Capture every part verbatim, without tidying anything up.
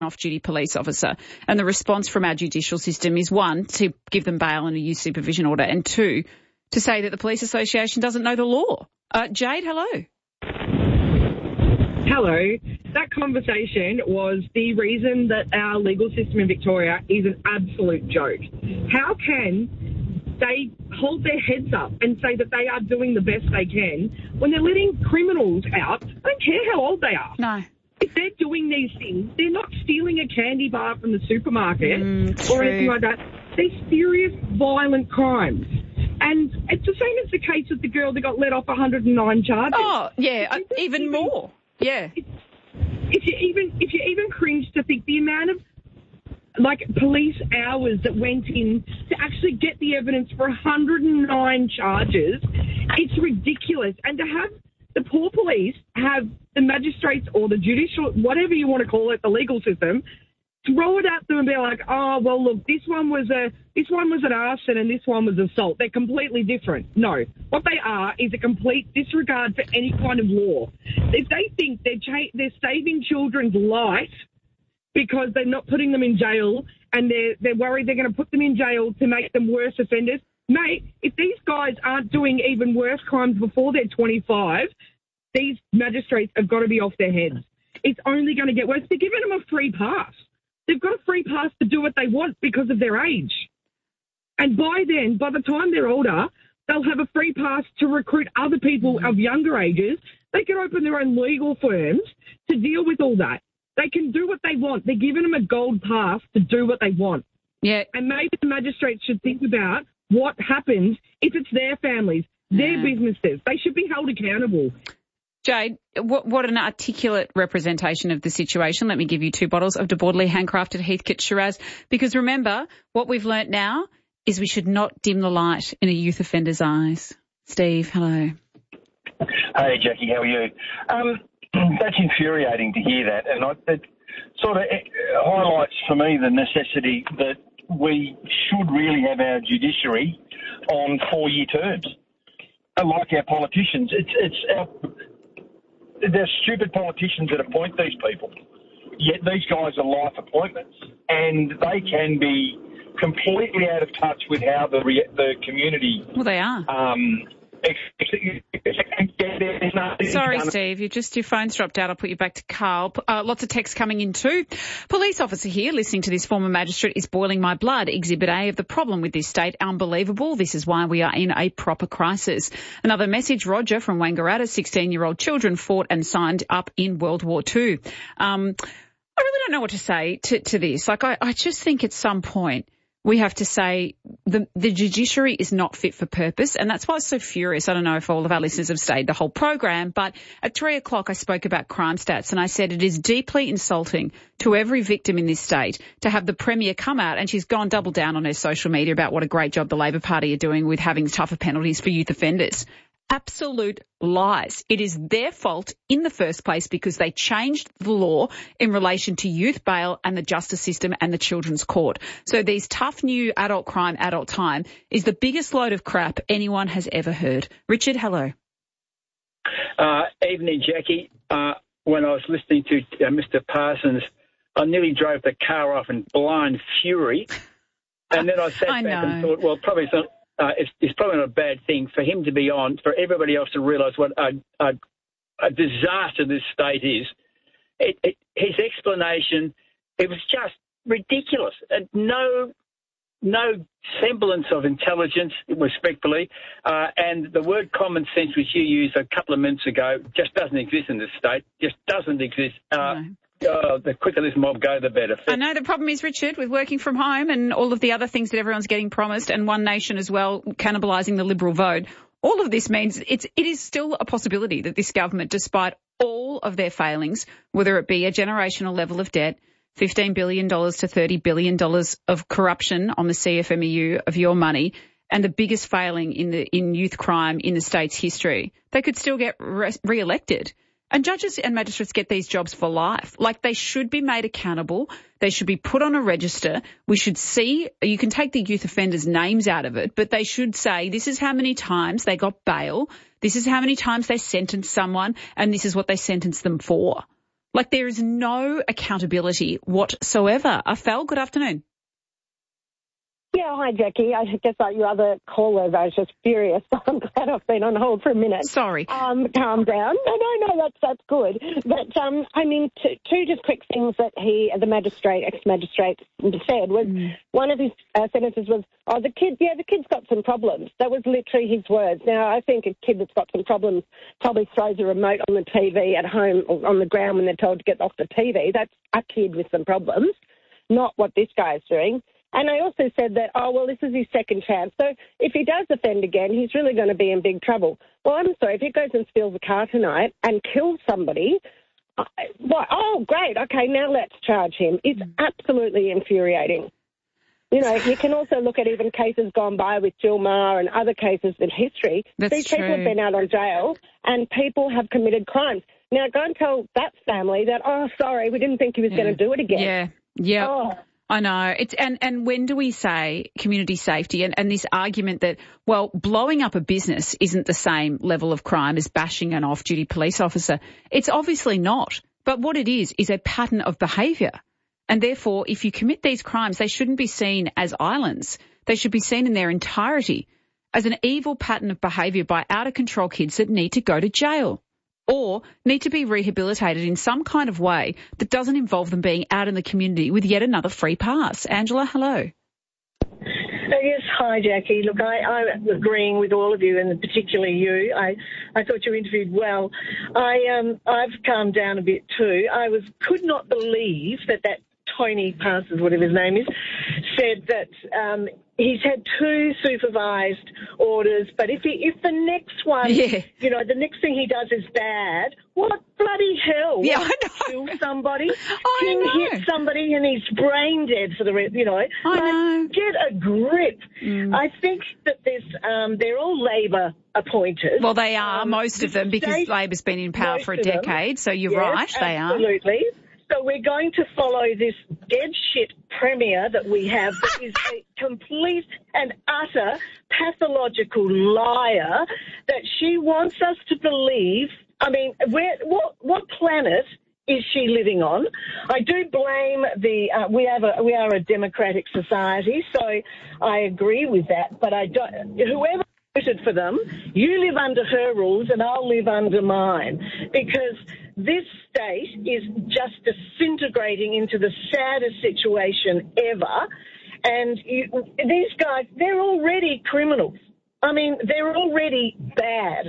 off-duty police officer. And the response from our judicial system is, one, to give them bail and a youth supervision order, and two, to say that the Police Association doesn't know the law. Uh, Jade, hello. Hello. That conversation was the reason that our legal system in Victoria is an absolute joke. How can they hold their heads up and say that they are doing the best they can when they're letting criminals out? I don't care how old they are. No. If they're doing these things, they're not stealing a candy bar from the supermarket mm, or anything like that. They're serious, violent crimes. And it's the same as the case with the girl that got let off one hundred nine charges. Oh, yeah, uh, even, even more. Yeah. If you even if you even cringe to think the amount of like police hours that went in to actually get the evidence for one hundred nine charges, it's ridiculous. And to have the poor police have the magistrates or the judicial, whatever you want to call it, the legal system, throw it at them and be like, oh, well, look, this one was a this one was an arson and this one was assault. They're completely different. No. What they are is a complete disregard for any kind of law. If they think they're, cha- they're saving children's life because they're not putting them in jail and they're, they're worried they're going to put them in jail to make them worse offenders, mate, if these guys aren't doing even worse crimes before they're twenty-five, these magistrates have got to be off their heads. It's only going to get worse. They're giving them a free pass. They've got a free pass to do what they want because of their age. And by then, by the time they're older, they'll have a free pass to recruit other people of younger ages. They can open their own legal firms to deal with all that. They can do what they want. They're giving them a gold pass to do what they want. Yeah. And maybe the magistrates should think about what happens if it's their families, their yeah. businesses. They should be held accountable. Jade, what, what an articulate representation of the situation. Let me give you two bottles of De Bordeley handcrafted Heathcote Shiraz, because remember, what we've learnt now is we should not dim the light in a youth offender's eyes. Steve, hello. Hey, Jackie, how are you? Um, that's infuriating to hear that, and I, it sort of highlights for me the necessity that we should really have our judiciary on four-year terms. Like our politicians, it's it's our... They're stupid politicians that appoint these people, yet these guys are life appointments, and they can be completely out of touch with how the re- the community. Well, they are. Um, Sorry, Steve, you just your phone's dropped out. I'll put you back to Carl. Uh, lots of texts coming in too. Police officer here listening to this former magistrate is boiling my blood. Exhibit A of the problem with this state. Unbelievable. This is why we are in a proper crisis. Another message, Roger from Wangaratta, sixteen-year-old children fought and signed up in World War Two. Um, I really don't know what to say to, to this. Like, I, I just think at some point we have to say the, the judiciary is not fit for purpose, and that's why I was so furious. I don't know if all of our listeners have stayed the whole program, but at three o'clock I spoke about crime stats, and I said it is deeply insulting to every victim in this state to have the Premier come out, and she's gone double down on her social media about what a great job the Labor Party are doing with having tougher penalties for youth offenders. Absolute lies. It is their fault in the first place because they changed the law in relation to youth bail and the justice system and the children's court. So these tough new adult crime, adult time is the biggest load of crap anyone has ever heard. Richard, hello. Uh, evening, Jackie. Uh, when I was listening to uh, Mister Parsons, I nearly drove the car off in blind fury. And then I sat I back know. and thought, well, probably it's not. Uh, it's, it's probably not a bad thing for him to be on, for everybody else to realise what a, a, a disaster this state is. It, it, his explanation, it was just ridiculous. Uh, no, no semblance of intelligence, respectfully, uh, and the word common sense, which you used a couple of minutes ago, just doesn't exist in this state. Just doesn't exist. Uh, no. Uh, the quicker this mob go, the better. I know the problem is, Richard, with working from home and all of the other things that everyone's getting promised, and One Nation as well, cannibalising the Liberal vote. All of this means it's, it is still a possibility that this government, despite all of their failings, whether it be a generational level of debt, fifteen billion dollars to thirty billion dollars of corruption on the C F M E U of your money, and the biggest failing in the in youth crime in the state's history, they could still get re- re-elected. And judges and magistrates get these jobs for life. Like, they should be made accountable. They should be put on a register. We should see, you can take the youth offenders' names out of it, but they should say this is how many times they got bail, this is how many times they sentenced someone, and this is what they sentenced them for. Like there is no accountability whatsoever. Afel, good afternoon. Yeah, hi, Jackie. I guess like your other callers, I was just furious. I'm glad I've been on hold for a minute. Sorry. Um, calm down. No, no, no, that's that's good. But, um, I mean, two, two just quick things that he, the magistrate, ex-magistrate, said was mm. one of his uh, sentences was, oh, the kid, yeah, the kid's got some problems. That was literally his words. Now, I think a kid that's got some problems probably throws a remote on the T V at home or on the ground when they're told to get off the T V. That's a kid with some problems, not what this guy is doing. And I also said that, oh, well, this is his second chance. So if he does offend again, he's really going to be in big trouble. Well, I'm sorry, if he goes and steals a car tonight and kills somebody, uh, what? Oh, great. Okay, now let's charge him. It's absolutely infuriating. You know, you can also look at even cases gone by with Jill Maher and other cases in history. That's These true. people have been out on jail and people have committed crimes. Now, go and tell that family that, oh, sorry, we didn't think he was yeah. going to do it again. Yeah, yeah. Oh. I know. It's and, and when do we say community safety and, and this argument that, well, blowing up a business isn't the same level of crime as bashing an off-duty police officer? It's obviously not. But what it is is a pattern of behaviour. And therefore, if you commit these crimes, they shouldn't be seen as islands. They should be seen in their entirety as an evil pattern of behaviour by out-of-control kids that need to go to jail or need to be rehabilitated in some kind of way that doesn't involve them being out in the community with yet another free pass. Angela, hello. Uh, yes, hi, Jackie. Look, I, I'm agreeing with all of you, and particularly you. I, I thought you interviewed well. I, um, I've calmed down a bit too. I was could not believe that that Tony Parsons, whatever his name is, said that um, he's had two supervised orders, but if he, if the next one, yeah. you know, the next thing he does is bad, what bloody hell? Yeah, I know. Kill somebody, I he know. hit somebody and he's brain dead for the rest, you know. I like, know. Get a grip. Mm. I think that this, um, they're all Labor appointed. Well, they are, um, most of them, because state, Labor's been in power for a decade, so you're yes, right, they are. Absolutely. So we're going to follow this dead shit premier that we have that is a complete and utter pathological liar that she wants us to believe. I mean, where, what, what planet is she living on? I do blame the, uh, we have a, we are a democratic society, so I agree with that, but I don't, whoever voted for them, you live under her rules and I'll live under mine, because this state is just disintegrating into the saddest situation ever. And you, these guys, they're already criminals. I mean, they're already bad.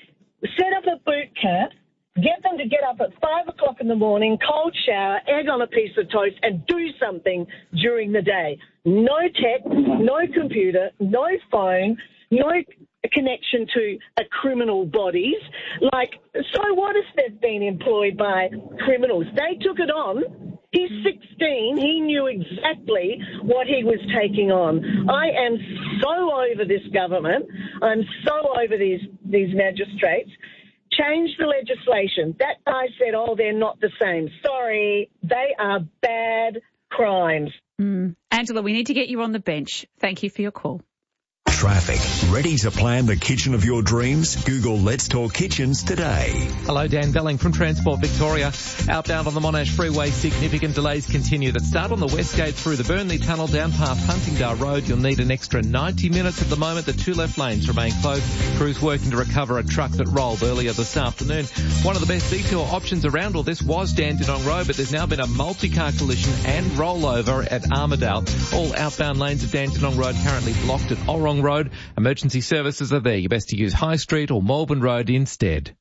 Set up a boot camp, get them to get up at five o'clock in the morning, cold shower, egg on a piece of toast, and do something during the day. No tech, no computer, no phone, no connection to a criminal bodies. Like, so what if they've been employed by criminals? They took it on. He's sixteen. He knew exactly what he was taking on. I am so over this government. I'm so over these, these magistrates. Change the legislation. That guy said, oh, they're not the same. Sorry, they are bad crimes. Mm. Angela, we need to get you on the bench. Thank you for your call. Traffic. Ready to plan the kitchen of your dreams? Google Let's Talk Kitchens today. Hello, Dan Belling from Transport Victoria. Outbound on the Monash Freeway, significant delays continue that start on the West Gate through the Burnley Tunnel down past Huntingdale Road. You'll need an extra ninety minutes at the moment. The two left lanes remain closed. Crews working to recover a truck that rolled earlier this afternoon. One of the best detour options around all this was Dandenong Road, but there's now been a multi-car collision and rollover at Armidale. All outbound lanes of Dandenong Road currently blocked at Orrong Road. Emergency services are there. You're best to use High Street or Melbourne Road instead.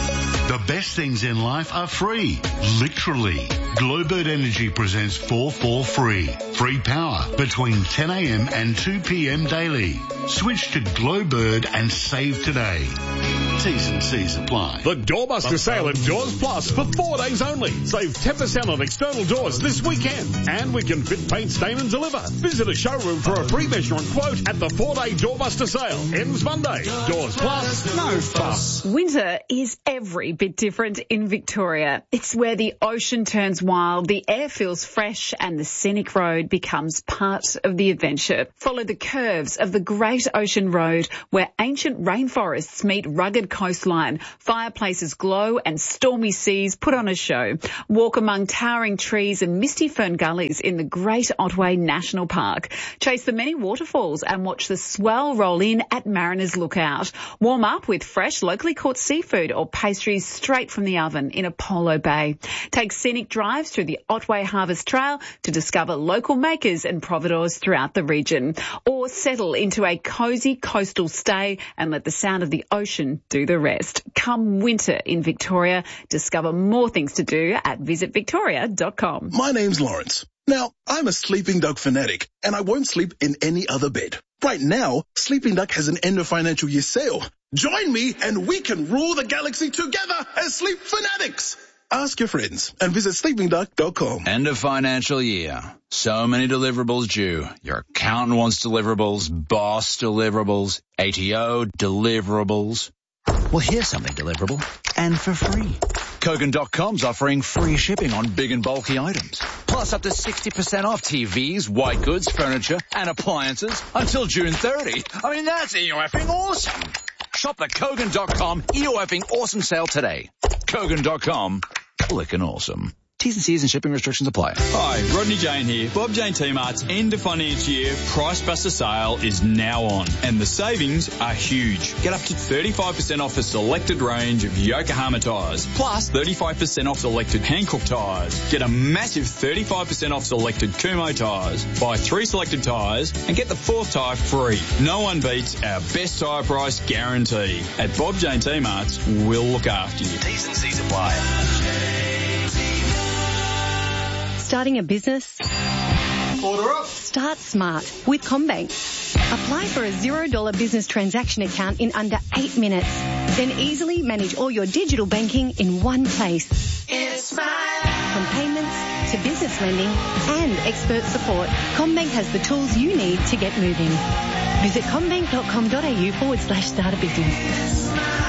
The best things in life are free. Literally. Glowbird Energy presents four four Free. Free power between ten a.m. and two p.m. daily. Switch to Glowbird and save today. T's and C's apply. The Doorbuster sale at Doors Plus for four days only. Save ten percent on external doors this weekend. And we can fit, paint, stain and deliver. Visit a showroom for a free measurement quote at the four-day Doorbuster sale. Ends Monday. Doors Plus, no fuss. Winter is every bit different in Victoria. It's where the ocean turns wild, the air feels fresh and the scenic road becomes part of the adventure. Follow the curves of the Great Ocean Road where ancient rainforests meet rugged rugged coastline. Fireplaces glow and stormy seas put on a show. Walk among towering trees and misty fern gullies in the Great Otway National Park. Chase the many waterfalls and watch the swell roll in at Mariners Lookout. Warm up with fresh locally caught seafood or pastries straight from the oven in Apollo Bay. Take scenic drives through the Otway Harvest Trail to discover local makers and providores throughout the region. Or settle into a cosy coastal stay and let the sound of the ocean do the rest. Come winter in Victoria, discover more things to do at visit victoria dot com. My name's Lawrence. Now, I'm a Sleeping Dog fanatic, and I won't sleep in any other bed. Right now, Sleeping Duck has an end of financial year sale. Join me and we can rule the galaxy together as Sleep Fanatics. Ask your friends and visit sleeping duck dot com. End of financial year. So many deliverables due. Your accountant wants deliverables, boss deliverables, A T O deliverables. Well, here's something deliverable and for free. Kogan dot com's offering free shipping on big and bulky items. Plus up to sixty percent off T Vs, white goods, furniture and appliances until June thirtieth. I mean, that's E-O-effing awesome. Shop the Kogan dot com E-O-effing awesome sale today. Kogan dot com, clickin' awesome. T's and C's and shipping restrictions apply. Hi, Rodney Jane here. Bob Jane T-Mart's end of financial year Price Buster sale is now on, and the savings are huge. Get up to thirty-five percent off a selected range of Yokohama tyres, plus thirty-five percent off selected Hankook tyres. Get a massive thirty-five percent off selected Kumho tyres. Buy three selected tyres and get the fourth tyre free. No one beats our best tyre price guarantee. At Bob Jane T-Mart's, we'll look after you. T's and C's apply. Starting a business? Order up. Start smart with CommBank. Apply for a zero dollar business transaction account in under eight minutes. Then easily manage all your digital banking in one place. It's my From payments to business lending and expert support, CommBank has the tools you need to get moving. Visit commbank dot com dot a u forward slash start a business.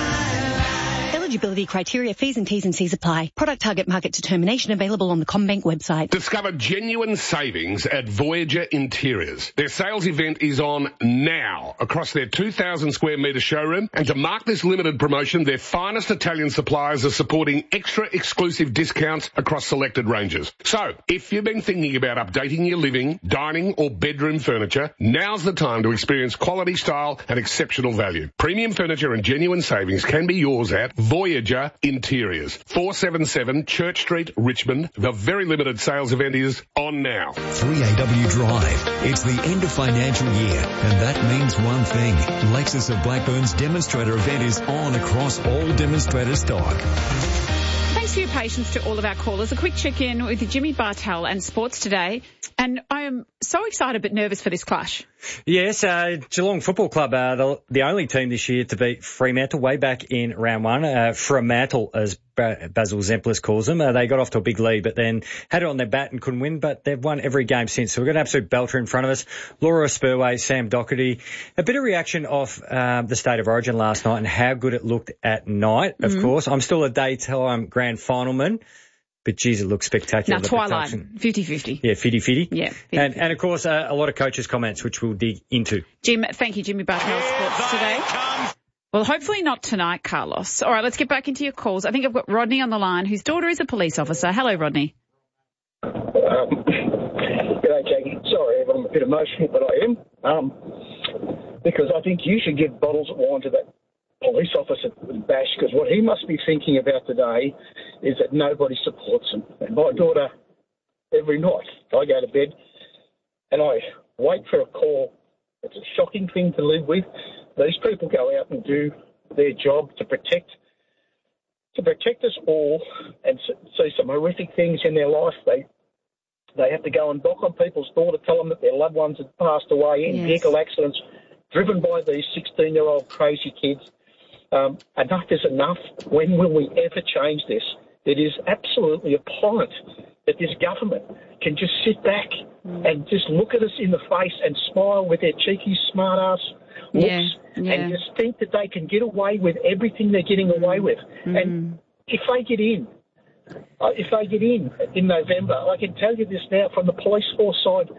Eligibility criteria, fees and T's and C's apply. Product target market determination available on the CommBank website. Discover genuine savings at Voyager Interiors. Their sales event is on now across their two thousand square metre showroom. And to mark this limited promotion, their finest Italian suppliers are supporting extra exclusive discounts across selected ranges. So, if you've been thinking about updating your living, dining or bedroom furniture, now's the time to experience quality, style and exceptional value. Premium furniture and genuine savings can be yours at Voyager Interiors, four seventy-seven Church Street, Richmond. The very limited sales event is on now. three A W Drive. It's the end of financial year, and that means one thing. Lexus of Blackburn's demonstrator event is on across all demonstrator stock. Thanks for your patience to all of our callers. A quick check-in with Jimmy Bartel and Sports Today. And I am so excited but nervous for this clash. Yes, uh, Geelong Football Club are the, the only team this year to beat Fremantle way back in round one. Uh, Fremantle, as Basil Zemplis calls them. Uh, they got off to a big lead, but then had it on their bat and couldn't win, but they've won every game since. So we've got an absolute belter in front of us. Laura Spurway, Sam Doherty. A bit of reaction off um, the State of Origin last night and how good it looked at night, of mm-hmm. course. I'm still a daytime grand final man. But, geez, it looks spectacular. Now, Twilight, fifty-fifty. Yeah, fifty-fifty. Yeah. fifty-fifty. And, and, of course, uh, a lot of coaches' comments, which we'll dig into. Jim, thank you, Jimmy Bartel, Sports Today. Well, hopefully not tonight, Carlos. All right, let's get back into your calls. I think I've got Rodney on the line, whose daughter is a police officer. Hello, Rodney. Um, G'day, Jackie. Sorry, I'm a bit emotional, but I am. Um, because I think you should give bottles of wine to that police officer bash, because what he must be thinking about today is that nobody supports him. And my daughter, every night, I go to bed and I wait for a call. It's a shocking thing to live with. These people go out and do their job to protect to protect us all and see some horrific things in their life. They they have to go and knock on people's door to tell them that their loved ones have passed away in yes. vehicle accidents driven by these sixteen-year-old crazy kids. Um, enough is enough. When will we ever change this? It is absolutely abhorrent that this government can just sit back mm. and just look at us in the face and smile with their cheeky, smart-ass looks yeah, yeah. and just think that they can get away with everything they're getting away with. Mm. And if they get in, uh, if they get in in November, I can tell you this now from the police force side,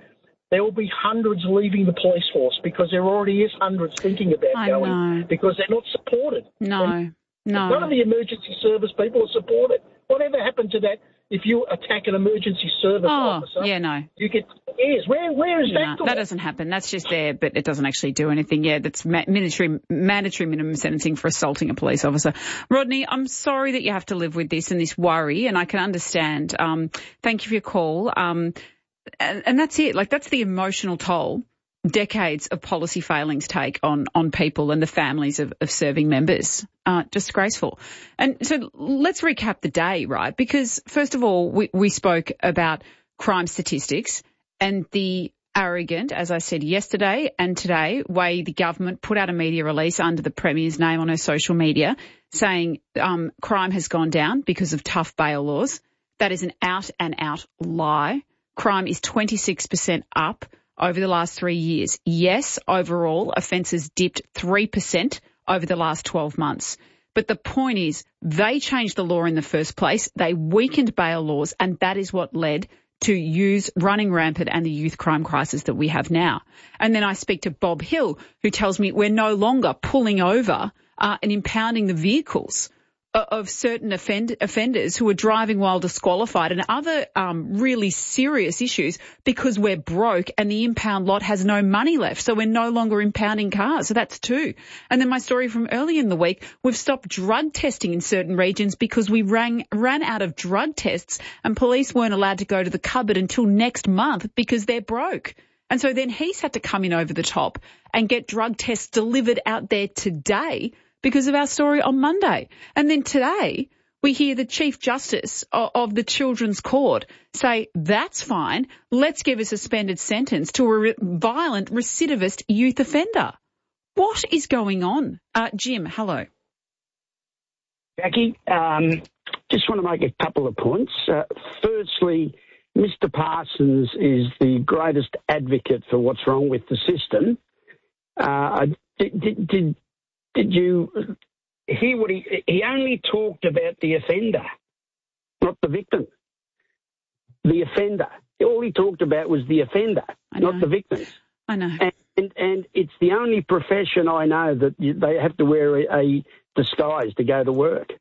there will be hundreds leaving the police force because there already is hundreds thinking about I going know. because they're not supported. No, and no. None of the emergency service people are supported. Whatever happened to that? If you attack an emergency service Oh, officer, yeah, no. you get years. Where, where is No, that? that doesn't happen. That's just there, but it doesn't actually do anything. Yeah, that's ma- mandatory, mandatory minimum sentencing for assaulting a police officer. Rodney, I'm sorry that you have to live with this and this worry, and I can understand. Um, thank you for your call. Um, and, and that's it. Like, that's the emotional toll decades of policy failings take on, on people and the families of, of serving members. Uh, disgraceful. And so let's recap the day, right? Because first of all, we, we spoke about crime statistics and the arrogant, as I said yesterday and today, way the government put out a media release under the Premier's name on her social media saying um, crime has gone down because of tough bail laws. That is an out and out lie. Crime is twenty-six percent up over the last three years. Yes, overall, offences dipped three percent over the last twelve months. But the point is, they changed the law in the first place. They weakened bail laws, and that is what led to youth running rampant and the youth crime crisis that we have now. And then I speak to Bob Hill, who tells me we're no longer pulling over uh, and impounding the vehicles of certain offend- offenders who are driving while disqualified and other um, really serious issues because we're broke and the impound lot has no money left. So we're no longer impounding cars. So that's two. And then my story from early in the week, we've stopped drug testing in certain regions because we rang, ran out of drug tests and police weren't allowed to go to the cupboard until next month because they're broke. And so then he's had to come in over the top and get drug tests delivered out there today because of our story on Monday. And then today we hear the Chief Justice of, of the Children's Court say, that's fine, let's give a suspended sentence to a re- violent recidivist youth offender. What is going on? Uh, Jim, hello. Jackie, um, just want to make a couple of points. Uh, firstly, Mister Parsons is the greatest advocate for what's wrong with the system. Uh, did, did, did Did you hear what he... He only talked about the offender, not the victim. The offender. All he talked about was the offender, not the victims. I know. And, and, and it's the only profession I know that you, they have to wear a, a disguise to go to work.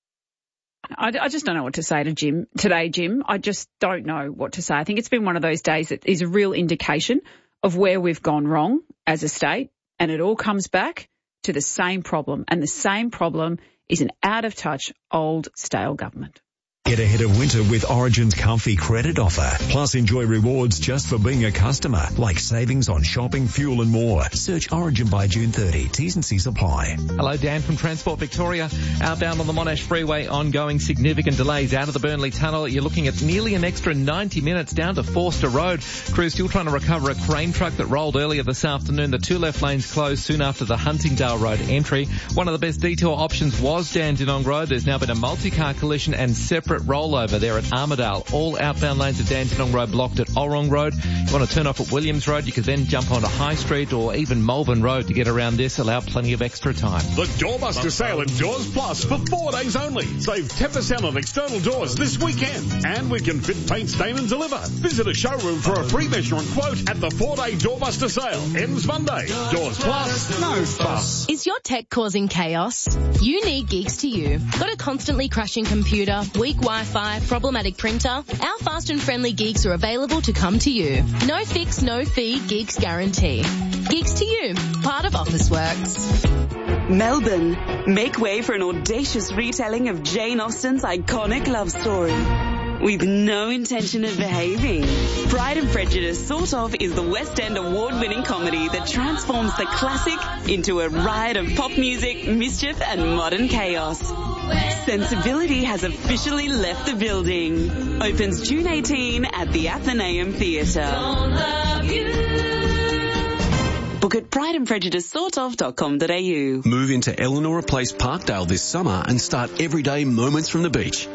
I, I just don't know what to say to Jim today, Jim. I just don't know what to say. I think it's been one of those days that is a real indication of where we've gone wrong as a state, and it all comes back to the same problem, and the same problem is an out-of-touch, old, stale government. Get ahead of winter with Origin's comfy credit offer. Plus enjoy rewards just for being a customer, like savings on shopping, fuel and more. Search Origin by June thirtieth. T's and C's apply. Hello, Dan from Transport Victoria. Outbound on the Monash Freeway, ongoing significant delays out of the Burnley Tunnel. You're looking at nearly an extra ninety minutes down to Forster Road. Crews still trying to recover a crane truck that rolled earlier this afternoon. The two left lanes closed soon after the Huntingdale Road entry. One of the best detour options was Dandenong Road. There's now been a multi-car collision and separate rollover there at Armidale. All outbound lanes of Dandenong Road blocked at Orrong Road. You want to turn off at Williams Road, you could then jump onto High Street or even Melbourne Road to get around this. Allow plenty of extra time. The Doorbuster sale at Doors Plus for four days only. Save ten percent on external doors this weekend. And we can fit, paint, stain and deliver. Visit a showroom for a free measurement quote at the four-day Doorbuster sale. Ends Monday. Doors Plus, no fuss. Is your tech causing chaos? You need Geeks to You. Got a constantly crashing computer, weak Wi-Fi, problematic printer? Our fast and friendly Geeks are available to come to you. No fix, no fee, Geeks guarantee. Geeks to You, part of Officeworks. Melbourne, make way for an audacious retelling of Jane Austen's iconic love story. With no intention of behaving. Pride and Prejudice Sort Of is the West End award-winning comedy that transforms the classic into a riot of pop music, mischief and modern chaos. Sensibility has officially left the building. Opens June eighteenth at the Athenaeum Theatre. Book at pride and prejudice sort of dot com dot a u. Move into Eleanor Place Parkdale this summer and start everyday moments from the beach.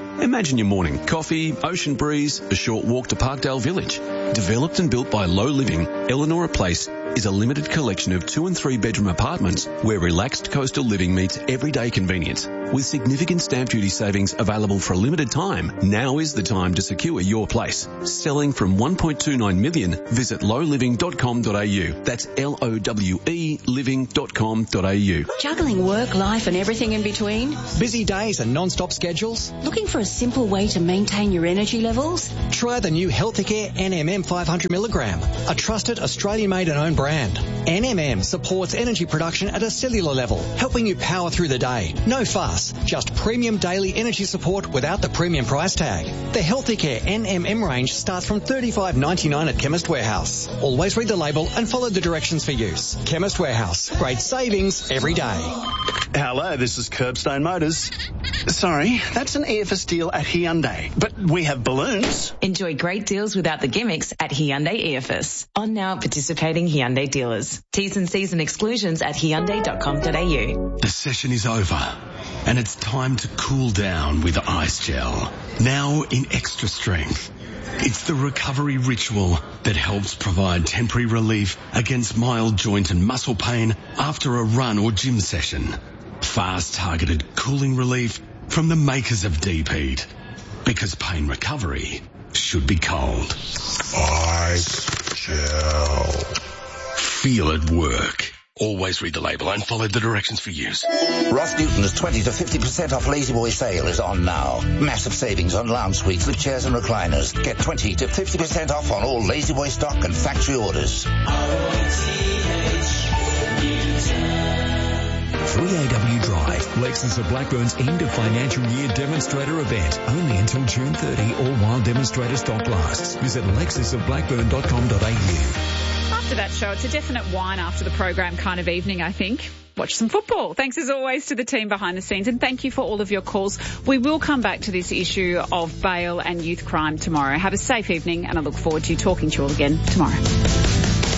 Imagine your morning. Coffee, ocean breeze, a short walk to Parkdale Village. Developed and built by Low Living, Eleanor Place is a limited collection of two and three bedroom apartments where relaxed coastal living meets everyday convenience. With significant stamp duty savings available for a limited time, now is the time to secure your place. Selling from one point two nine million, visit low living dot com dot a u. That's L O W E living dot com dot a u. Juggling work, life and everything in between? Busy days and non-stop schedules? Looking for a simple way to maintain your energy levels? Try the new Healthicare N M M five hundred milligram, a trusted Australian-made and owned brand. N M M supports energy production at a cellular level, helping you power through the day. No fuss, just premium daily energy support without the premium price tag. The Healthicare N M M range starts from thirty-five ninety-nine at Chemist Warehouse. Always read the label and follow the directions for use. Chemist Warehouse, great savings every day. Hello, this is Curbstone Motors. Sorry, that's an E F S deal at Hyundai, but we have balloons. Enjoy great deals without the gimmicks at Hyundai E F S. On now participating Hyundai dealers. T's and C's and exclusions at hyundai dot com dot a u. The session is over and it's time to cool down with Ice Gel. Now in extra strength. It's the recovery ritual that helps provide temporary relief against mild joint and muscle pain after a run or gym session. Fast targeted cooling relief from the makers of Deep Heat. Because pain recovery should be cold. Ice Gel. Feel it work. Always read the label and follow the directions for use. Ross Newton's twenty to fifty percent off Lazy Boy sale is on now. Massive savings on lounge suites with chairs and recliners. Get twenty to fifty percent off on all Lazy Boy stock and factory orders. three A W Drive, Lexus of Blackburn's end of financial year demonstrator event. Only until June thirtieth or while demonstrator stock lasts. Visit lexus of blackburn dot com dot a u. After that show, it's a definite wine after the program kind of evening, I think. Watch some football. Thanks as always to the team behind the scenes, and thank you for all of your calls. We will come back to this issue of bail and youth crime tomorrow. Have a safe evening, and I look forward to talking to you all again tomorrow.